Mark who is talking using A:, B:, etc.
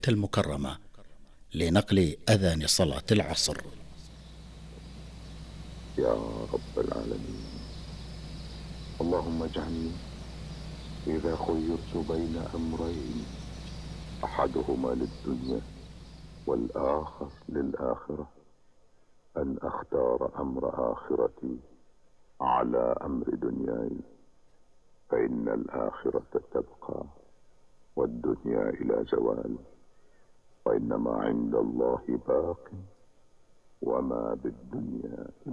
A: المكرمة لنقل أذان صلاة العصر.
B: يا رب العالمين، اللهم اجعلني إذا خيرت بين أمرين أحدهما للدنيا والآخر للآخرة أن أختار أمر آخرتي على أمر دنياي، فإن الآخرة تبقى والدنيا إلى زوال، وإنما عند الله باق وما بالدنيا